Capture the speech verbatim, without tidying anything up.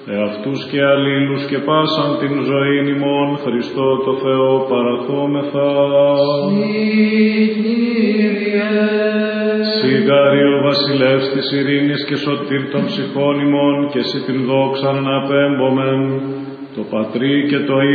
εαυτούς και αλλήλους και πάσαν την ζωήν ημών Χριστό το Θεό παραχόμεθα. Σιγάρι ο βασιλεύς της ειρήνης και σωτήρ των ψυχών ημών και εσύ την δόξαν αναπέμπομεν, το Πατρί και το